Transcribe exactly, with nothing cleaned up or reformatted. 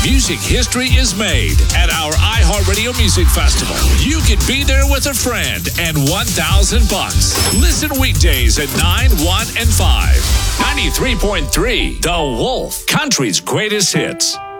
Music history is made at our iHeartRadio Music Festival. You can be there with a friend and one thousand bucks. Listen weekdays at nine, one, and five. ninety-three point three The Wolf, country's greatest hits.